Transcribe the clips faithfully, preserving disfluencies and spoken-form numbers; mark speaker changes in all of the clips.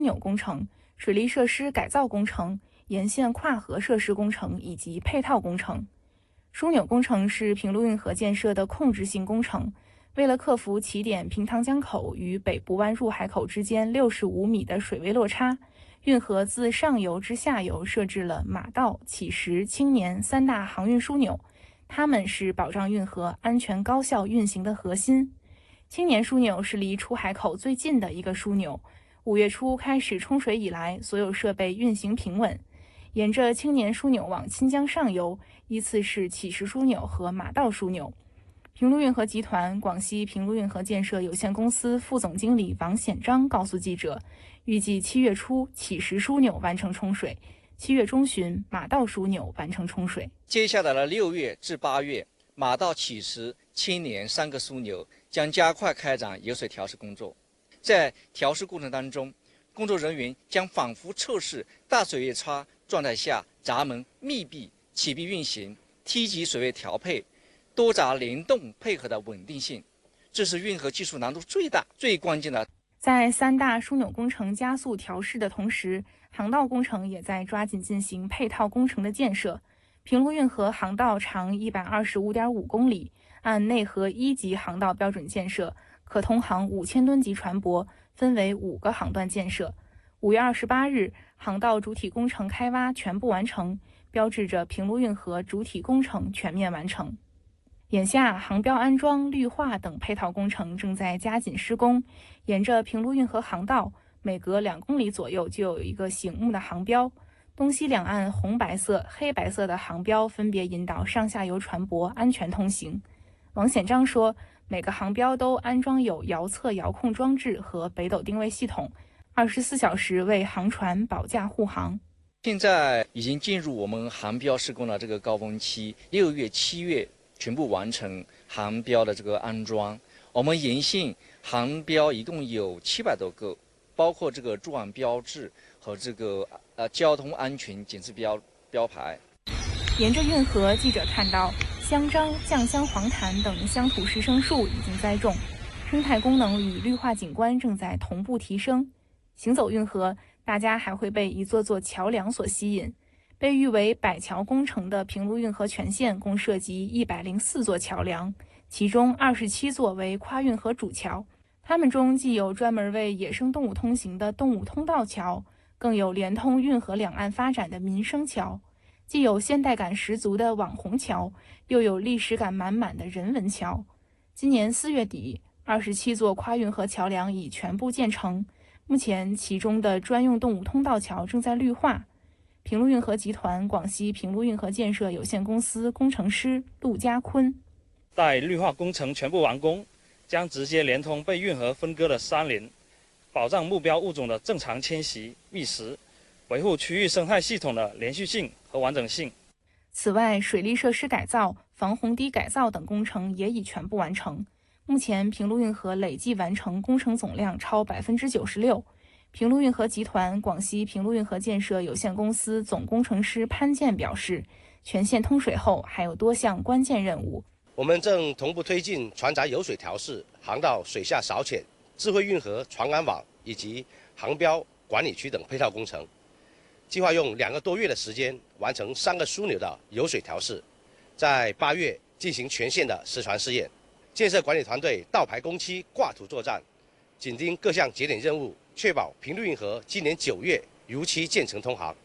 Speaker 1: 纽工程、水利设施改造工程、沿线跨河设施工程以及配套工程。枢纽工程是平陆运河建设的控制性工程，为了克服起点平塘江口与北部湾入海口之间六十五米的水位落差，运河自上游至下游设置了马道、乞石、青年三大航运枢纽，它们是保障运河安全高效运行的核心。青年枢纽是离出海口最近的一个枢纽，五月初开始冲水以来，所有设备运行平稳。沿着青年枢纽往清江上游，依次是乞石枢纽和马道枢纽。平陆运河集团广西平陆运河建设有限公司副总经理王显章告诉记者，预计七月初乞石枢纽完成冲水，七月中旬马道枢纽完成冲水。
Speaker 2: 接下来的六月至八月，马道、乞石、青年三个枢纽将加快开展油水调试工作。在调试过程当中，工作人员将反复测试大水位差状态下闸门密闭、启闭运行、梯级水位调配、多闸联动配合的稳定性，这是运河技术难度最大、最关键的。
Speaker 1: 在三大枢纽工程加速调试的同时，航道工程也在抓紧进行配套工程的建设。平陆运河航道长一百二十五点五公里，按内河一级航道标准建设，可通航五千吨级船舶，分为五个航段建设。五月二十八日，航道主体工程开挖全部完成，标志着平陆运河主体工程全面完成。眼下，航标安装、绿化等配套工程正在加紧施工。沿着平陆运河航道，每隔两公里左右就有一个醒目的航标，东西两岸红白色、黑白色的航标分别引导上下游船舶安全通行。王显章说，每个航标都安装有遥测遥控装置和北斗定位系统，二十四小时为航船保驾护航。
Speaker 2: 现在已经进入我们航标施工的这个高峰期，六月、七月全部完成航标的这个安装。我们沿线航标一共有七百多个，包括这个驻岸标志和这个呃交通安全检测标标牌。
Speaker 1: 沿着运河，记者看到香樟、酱香黄檀等乡土实生树已经栽种，生态功能与绿化景观正在同步提升。行走运河，大家还会被一座座桥梁所吸引。被誉为百桥工程的平陆运河全线共涉及一百零四座桥梁，其中二十七座为跨运河主桥。它们中既有专门为野生动物通行的动物通道桥，更有连通运河两岸发展的民生桥。既有现代感十足的网红桥，又有历史感满满的人文桥。今年四月底，二十七座跨运河桥梁已全部建成，目前其中的专用动物通道桥正在绿化。平陆运河集团广西平陆运河建设有限公司工程师陆家坤，
Speaker 3: 待绿化工程全部完工，将直接连通被运河分割的山林，保障目标物种的正常迁徙觅食，维护区域生态系统的连续性和完整性。
Speaker 1: 此外，水利设施改造、防洪堤改造等工程也已全部完成。目前，平陆运河累计完成工程总量超百分之九十六。平陆运河集团广西平陆运河建设有限公司总工程师潘健表示，全线通水后还有多项关键任务。
Speaker 4: 我们正同步推进船闸油水调试、航道水下扫潜、智慧运河船安网以及航标管理区等配套工程，计划用两个多月的时间完成三个枢纽的油水调试，在八月进行全线的实船试验。建设管理团队倒排工期、挂图作战，紧盯各项节点任务，确保平陆运河今年九月如期建成通航。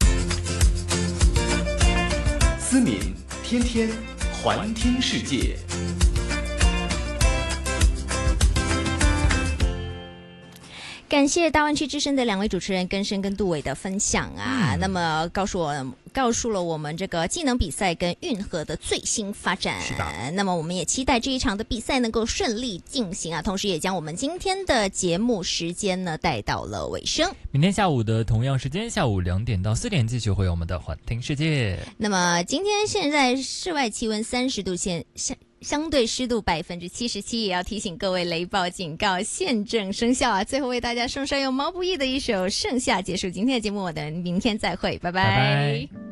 Speaker 5: 思敏天天环听世界。
Speaker 6: 感谢大湾区之声的两位主持人根生跟杜伟的分享啊，嗯、那么告诉我告诉了我们这个技能比赛跟运河的最新发展。
Speaker 7: 是的，
Speaker 6: 那么我们也期待这一场的比赛能够顺利进行啊，同时也将我们今天的节目时间呢带到了尾声。
Speaker 7: 明天下午的同样时间，下午两点到四点继续会有我们的环听世界。
Speaker 6: 那么今天现在室外气温三十度，现相相对湿度百分之七十七，也要提醒各位雷暴警告现正生效啊！最后为大家送上由毛不易的一首《盛夏》，结束今天的节目，我们明天再会，拜拜。
Speaker 7: 拜拜。